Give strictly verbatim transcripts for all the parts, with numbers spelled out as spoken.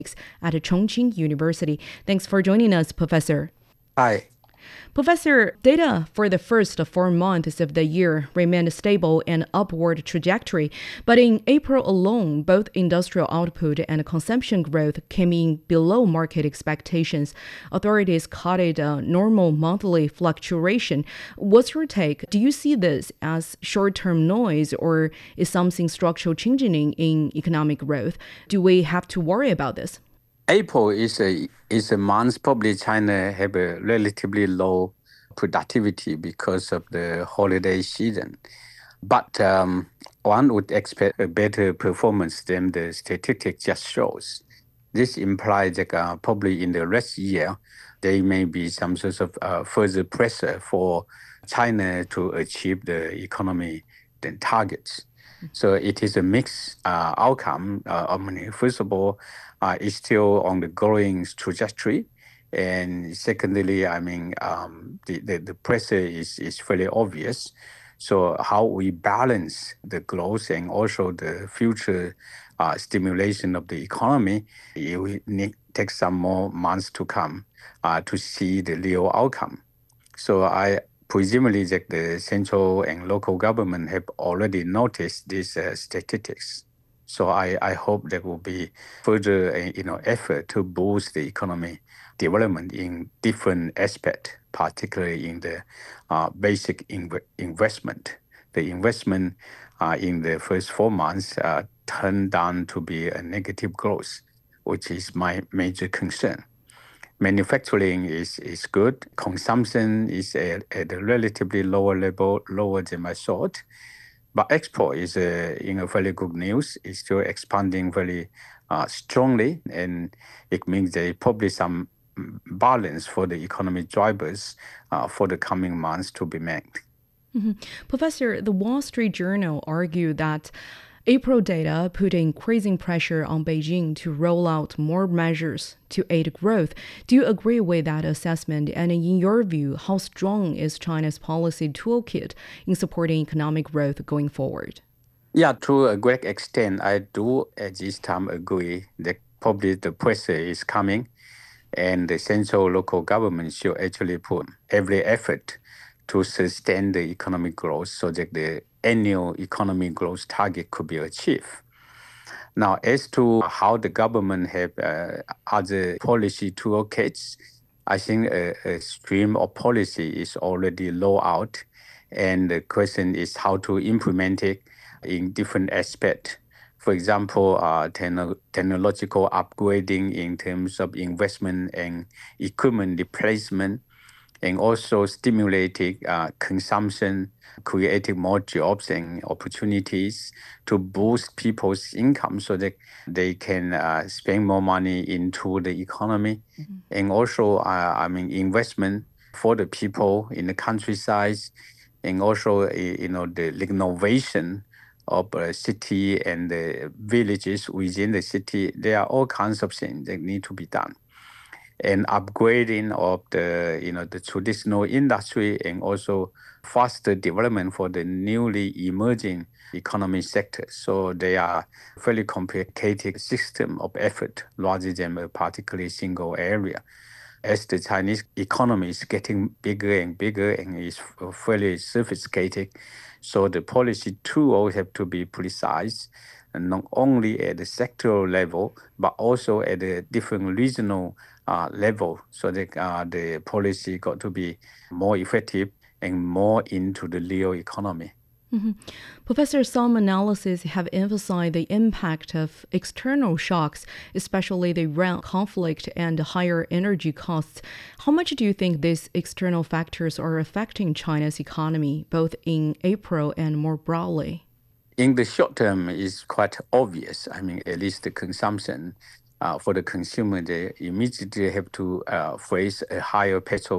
at Chongqing University. Thanks for joining us, Professor. Hi. Professor, data for the first four months of the year remained stable and upward trajectory, but in April alone, both industrial output and consumption growth came in below market expectations. Authorities called it a normal monthly fluctuation. What's your take? Do you see this as short-term noise, or is something structural changing in economic growth? Do we have to worry about this? April is a is a month probably China have a relatively low productivity because of the holiday season. But um, one would expect a better performance than the statistics just shows. This implies that uh, probably in the rest year, there may be some sort of uh, further pressure for China to achieve the economy then targets. So it is a mixed uh, outcome. Uh, I mean, first of all, uh, it's still on the growing trajectory. And secondly, I mean, um, the, the, the pressure is, is fairly obvious. So how we balance the growth and also the future uh, stimulation of the economy, it will need, take some more months to come uh, to see the real outcome. So I presumably that the central and local government have already noticed these uh, statistics. So I, I hope there will be further uh, you know effort to boost the economy development in different aspects, particularly in the uh, basic inv- investment. The investment uh, in the first four months uh, turned down to be a negative growth, which is my major concern. Manufacturing is, is good. Consumption is at, at a relatively lower level, lower than I thought. But export is uh, in a very good news. It's still expanding very uh, strongly, and it means there is probably some balance for the economic drivers uh, for the coming months to be made. Mm-hmm. Professor, the Wall Street Journal argued that April data put increasing pressure on Beijing to roll out more measures to aid growth. Do you agree with that assessment? And in your view, how strong is China's policy toolkit in supporting economic growth going forward? Yeah, to a great extent, I do at this time agree that probably the pressure is coming, and the central local government should actually put every effort to sustain the economic growth so that the annual economic growth target could be achieved. Now, as to how the government have uh, other policy toolkits, I think a, a stream of policy is already rolled out, and the question is how to implement it in different aspects. For example, uh, techno- technological upgrading in terms of investment and equipment replacement, and also stimulating uh, consumption, creating more jobs and opportunities to boost people's income so that they can uh, spend more money into the economy. Mm-hmm. And also, uh, I mean, investment for the people in the countryside, and also, you know, the innovation of a city and the villages within the city. There are all kinds of things that need to be done, and upgrading of the you know the traditional industry, and also faster development for the newly emerging economic sectors. So they are fairly complicated system of effort rather than a particularly single area. As the Chinese economy is getting bigger and bigger and is fairly sophisticated, so the policy tools have to be precise, and not only at the sectoral level, but also at the different regional uh, level, so that uh, the policy got to be more effective and more into the real economy. Mm-hmm. Professor, some analyses have emphasized the impact of external shocks, especially the Iran conflict and higher energy costs. How much do you think these external factors are affecting China's economy, both in April and more broadly? In the short term, it's quite obvious. I mean, at least the consumption uh, for the consumer, they immediately have to uh, face a higher petrol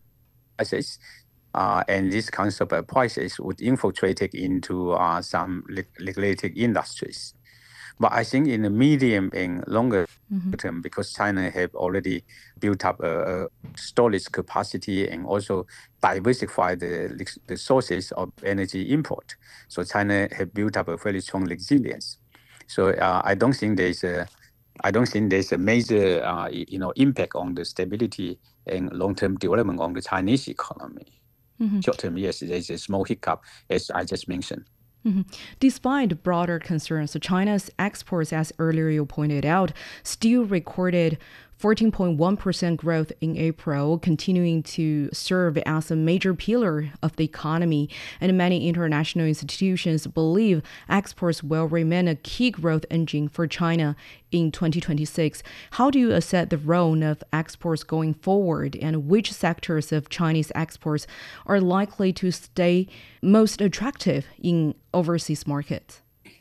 prices. Uh, and these kinds of uh, prices would infiltrate into uh, some regulated industries. But I think in the medium and longer mm-hmm. term, because China have already built up a, a storage capacity and also diversified the, the sources of energy import. So China have built up a very strong resilience. So uh, I don't think there's a I don't think there's a major, uh, you know, impact on the stability and long-term development on the Chinese economy. Mm-hmm. Short-term, yes, there's a small hiccup, as I just mentioned. Mm-hmm. Despite broader concerns, China's exports, as earlier you pointed out, still recorded fourteen point one percent growth in April, continuing to serve as a major pillar of the economy. And many international institutions believe exports will remain a key growth engine for China in twenty twenty-six. How do you assess the role of exports going forward, and which sectors of Chinese exports are likely to stay most attractive in overseas markets?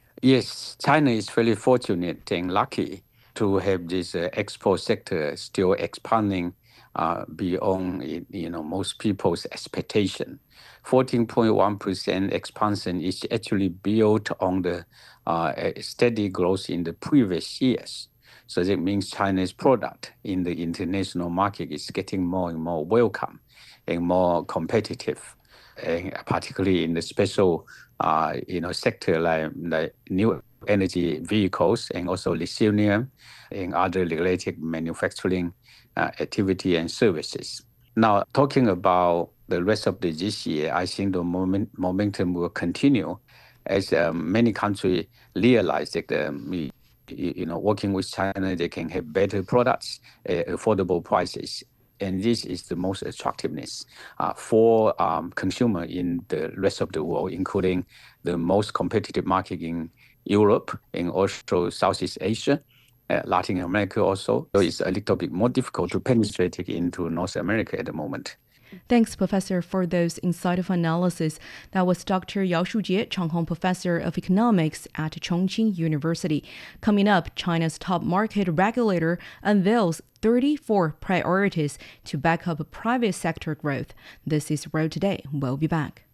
Yes, China is very fortunate and lucky to have this uh, export sector still expanding uh, beyond, you know, most people's expectation. fourteen point one percent expansion is actually built on the uh, steady growth in the previous years. So that means China's product in the international market is getting more and more welcome and more competitive, and particularly in the special uh, you know, sector like, like new energy vehicles and also lithium and other related manufacturing uh, activity and services. Now, talking about the rest of the, this year, I think the moment, momentum will continue as um, many countries realize that um, you know, working with China, they can have better products at affordable prices. And this is the most attractiveness uh, for um, consumer in the rest of the world, including the most competitive market in Europe and also Southeast Asia, uh, Latin America also. So it's a little bit more difficult to penetrate into North America at the moment. Thanks, Professor, for those insightful analysis. That was Doctor Yao Shujie, Changhong Professor of Economics at Chongqing University. Coming up, China's top market regulator unveils thirty-four priorities to back up private sector growth. This is Road Today. We'll be back.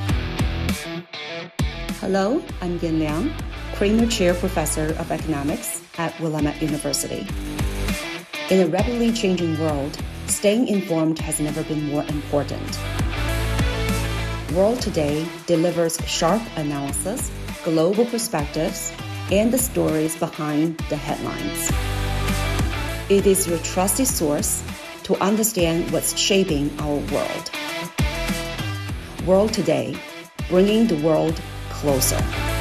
Hello, I'm Yan Liang, Kramer Chair Professor of Economics at Willamette University. In a rapidly changing world, staying informed has never been more important. World Today delivers sharp analysis, global perspectives, and the stories behind the headlines. It is your trusted source to understand what's shaping our world. World Today, bringing the world closer.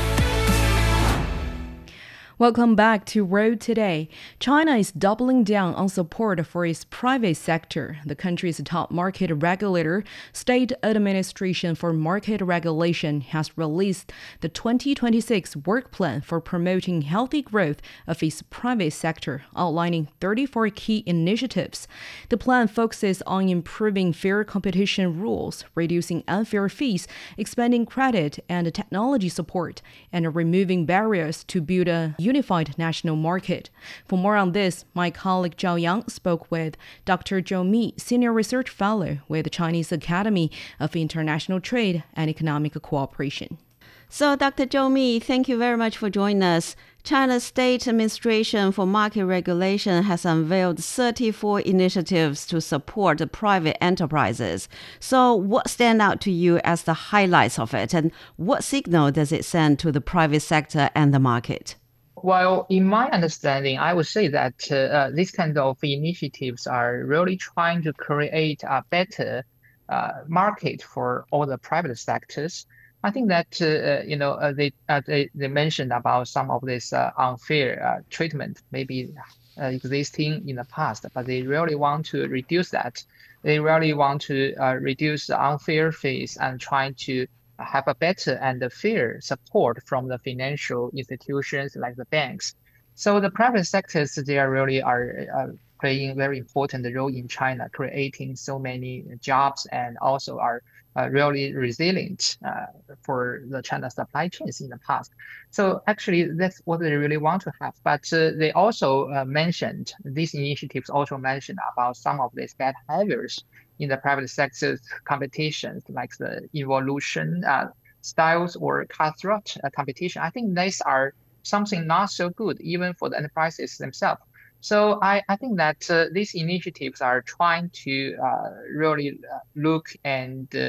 Welcome back to Road Today. China is doubling down on support for its private sector. The country's top market regulator, State Administration for Market Regulation, has released the twenty twenty-six work plan for promoting healthy growth of its private sector, outlining thirty-four key initiatives. The plan focuses on improving fair competition rules, reducing unfair fees, expanding credit and technology support, and removing barriers to build a unified national market. For more on this, my colleague Zhao Yang spoke with Doctor Zhou Mi, Senior Research Fellow with the Chinese Academy of International Trade and Economic Cooperation. So, Doctor Zhou Mi, thank you very much for joining us. China's State Administration for Market Regulation has unveiled thirty-four initiatives to support private enterprises. So what stand out to you as the highlights of it, and what signal does it send to the private sector and the market? Well, in my understanding, I would say that uh, uh, these kind of initiatives are really trying to create a better uh, market for all the private sectors. I think that uh, you know uh, they, uh, they they mentioned about some of this uh, unfair uh, treatment maybe uh, existing in the past, but they really want to reduce that. They really want to uh, reduce the unfair fees and trying to have a better and fair support from the financial institutions like the banks. So the private sectors, they are really are uh, playing a very important role in China, creating so many jobs and also are uh, really resilient uh, for the China supply chains in the past. So actually, that's what they really want to have. But uh, they also uh, mentioned, these initiatives also mentioned about some of these bad behaviors in the private sector competitions, like the evolution uh, styles or cutthroat uh, competition. I think these are something not so good, even for the enterprises themselves. So I, I think that uh, these initiatives are trying to uh, really uh, look and uh,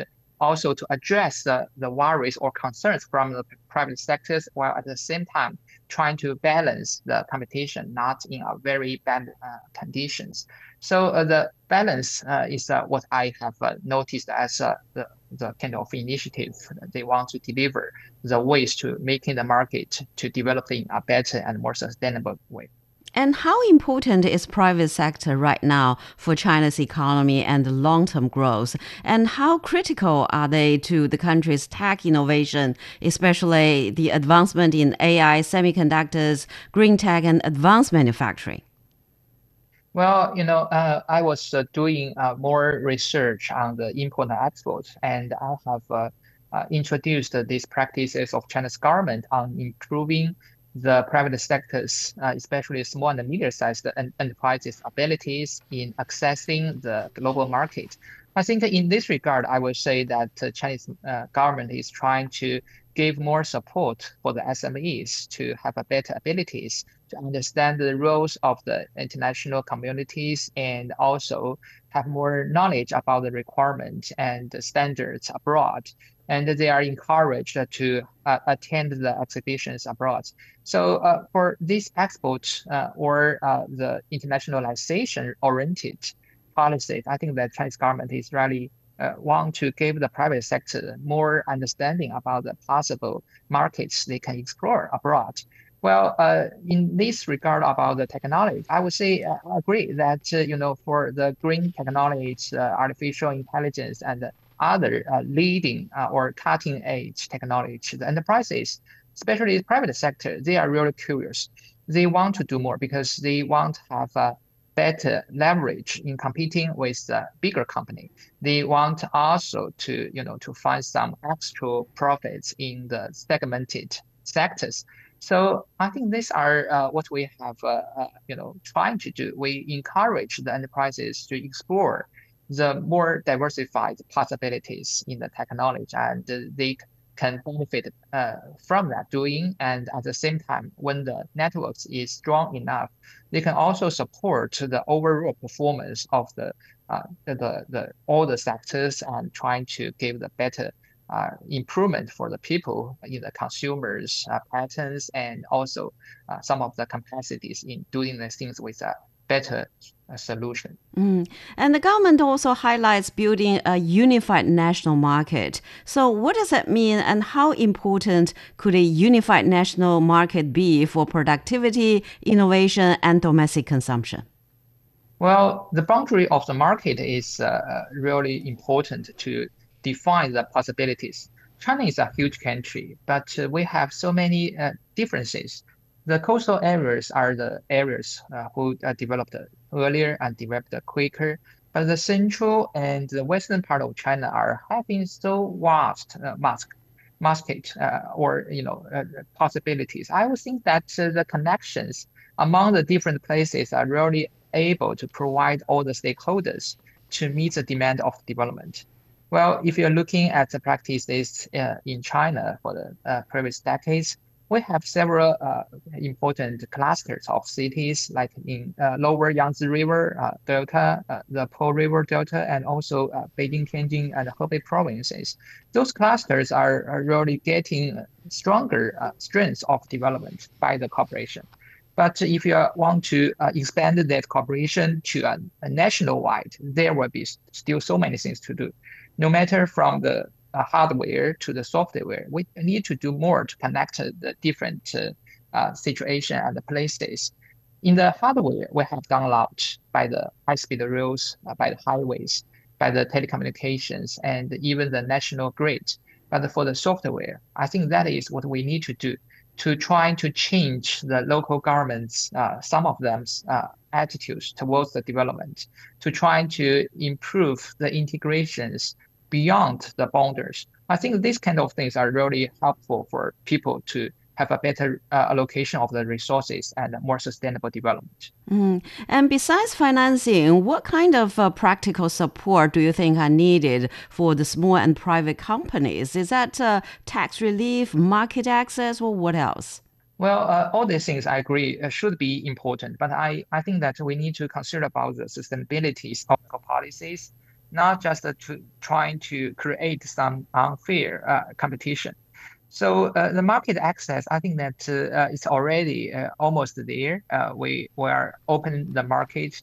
also to address the, the worries or concerns from the private sectors, while at the same time trying to balance the competition, not in a very bad uh, conditions. So uh, the balance uh, is uh, what I have uh, noticed as uh, the, the kind of initiative they want to deliver, the ways to making the market to develop in a better and more sustainable way. And how important is private sector right now for China's economy and long-term growth? And how critical are they to the country's tech innovation, especially the advancement in A I, semiconductors, green tech, and advanced manufacturing? Well, you know, uh, I was uh, doing uh, more research on the import and export, and I have uh, uh, introduced uh, these practices of China's government on improving the private sectors, uh, especially small and medium-sized enterprises' abilities in accessing the global market. I think in this regard, I would say that the Chinese uh, government is trying to give more support for the S M Es to have a better abilities to understand the roles of the international communities and also have more knowledge about the requirements and the standards abroad. And they are encouraged to uh, attend the exhibitions abroad. So uh, for this export uh, or uh, the internationalization-oriented policies, I think that Chinese government is really uh, want to give the private sector more understanding about the possible markets they can explore abroad. Well, uh, in this regard about the technology, I would say uh, I agree that uh, you know for the green technologies, uh, artificial intelligence, and other uh, leading uh, or cutting edge technology, the enterprises, especially the private sector, they are really curious. They want to do more because they want to have a better leverage in competing with the bigger company. They want also to, you know, to find some extra profits in the segmented sectors. So I think these are uh, what we have, uh, uh, you know, trying to do. We encourage the enterprises to explore the more diversified possibilities in the technology, and they can benefit uh, from that doing. And at the same time, when the networks is strong enough, they can also support the overall performance of the uh, the, the all the sectors and trying to give the better uh, improvement for the people in the consumers uh, patterns and also uh, some of the capacities in doing the things with a better uh, solution. Mm. And the government also highlights building a unified national market. So what does that mean, and how important could a unified national market be for productivity, innovation, and domestic consumption? Well, the boundary of the market is uh, really important to define the possibilities. China is a huge country, but uh, we have so many uh, differences. The coastal areas are the areas uh, who uh, developed earlier and developed quicker, but the central and the western part of China are having so vast uh, market uh, or you know uh, possibilities. I would think that uh, the connections among the different places are really able to provide all the stakeholders to meet the demand of development. Well, if you're looking at the practices uh, in China for the uh, previous decades, we have several uh, important clusters of cities, like in uh, Lower Yangtze River uh, Delta, uh, the Po River Delta, and also uh, Beijing, Tianjin, and Hebei provinces. Those clusters are, are really getting stronger uh, strengths of development by the cooperation. But if you want to uh, expand that cooperation to a, a national-wide, there will be still so many things to do. No matter from the uh, hardware to the software, we need to do more to connect the different uh, uh, situation and the places. In the hardware, we have done a lot by the high-speed rails, uh, by the highways, by the telecommunications, and even the national grid. But for the software, I think that is what we need to do to try to change the local governments, uh, some of them's uh, attitudes towards the development, to try to improve the integrations beyond the borders. I think these kind of things are really helpful for people to have a better uh, allocation of the resources and more sustainable development. Mm. And besides financing, what kind of uh, practical support do you think are needed for the small and private companies? Is that uh, tax relief, market access, or what else? Well, uh, all these things I agree uh, should be important, but I, I think that we need to consider about the sustainability of policies. not just uh, to trying to create some unfair uh, competition. So uh, the market access, I think that uh, uh, it's already uh, almost there. Uh, we we are open the market